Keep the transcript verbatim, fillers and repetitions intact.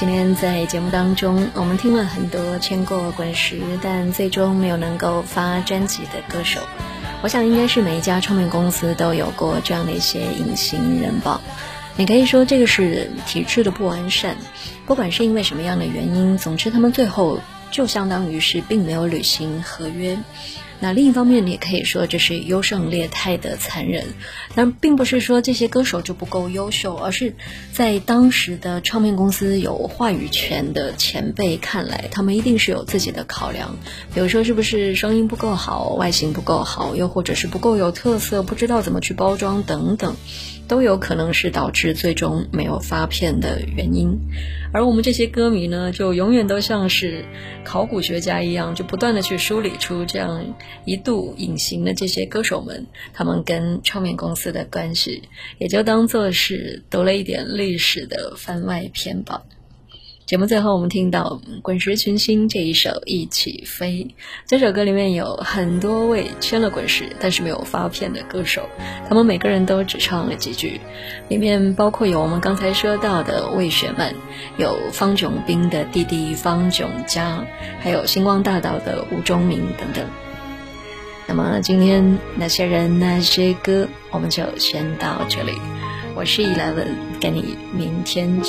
今天在节目当中，我们听了很多签过滚石但最终没有能够发专辑的歌手。我想应该是每一家唱片公司都有过这样的一些隐形人吧。你可以说这个是体制的不完善，不管是因为什么样的原因，总之他们最后就相当于是并没有履行合约。那另一方面，你也可以说这是优胜劣汰的残忍。但并不是说这些歌手就不够优秀，而是在当时的唱片公司有话语权的前辈看来，他们一定是有自己的考量，比如说是不是声音不够好，外形不够好，又或者是不够有特色，不知道怎么去包装等等，都有可能是导致最终没有发片的原因。而我们这些歌迷呢，就永远都像是考古学家一样，就不断的去梳理出这样一度隐形的这些歌手们，他们跟唱片公司的关系，也就当作是读了一点历史的番外篇吧。节目最后我们听到滚石群星这一首《一起飞》，这首歌里面有很多位签了滚石但是没有发片的歌手，他们每个人都只唱了几句，里面包括有我们刚才说到的魏雪曼，有方炯斌的弟弟方炯嘉，还有星光大道的吴钟明等等。那么今天那些人那些歌我们就先到这里，我是Eleven，跟你明天见。